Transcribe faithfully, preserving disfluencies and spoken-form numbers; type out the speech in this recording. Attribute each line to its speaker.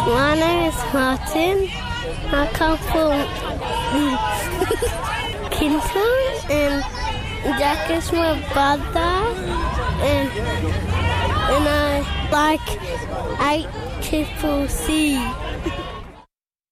Speaker 1: My name is Martin. I come from Kinton, and Jack is my brother, and and I like eight triple C.